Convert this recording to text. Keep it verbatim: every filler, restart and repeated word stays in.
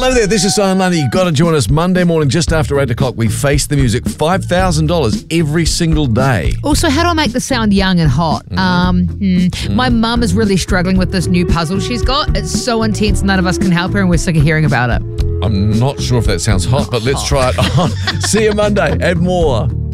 Hello there, this is Simon Lundy. You've got to join us Monday morning just after eight o'clock. We face the music, five thousand dollars every single day. Also, how do I make this sound young and hot? Mm. Um, mm. Mm. My mum is really struggling with this new puzzle she's got. It's so intense, none of us can help her, and we're sick of hearing about it. I'm not sure if that sounds hot, but let's try it on. See you Monday and more.